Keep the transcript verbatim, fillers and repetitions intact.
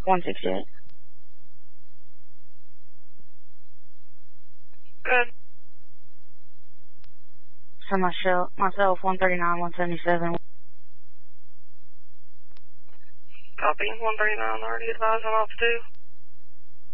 one sixty-eight. Good. So myself, myself, one thirty-nine, one seventy-seven. Copy, one thirty-nine, already advised on off two.